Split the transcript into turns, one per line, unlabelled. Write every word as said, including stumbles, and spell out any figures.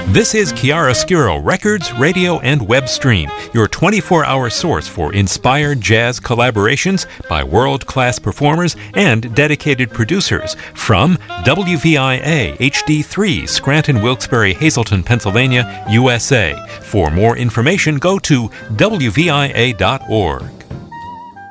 This is Chiaroscuro Records, Radio, and Web Stream, your twenty-four hour source for inspired jazz collaborations by world-class performers and dedicated producers from W V I A H D three, Scranton, Wilkes-Barre, Hazleton, Pennsylvania, U S A. For more information, go to W V I A dot org.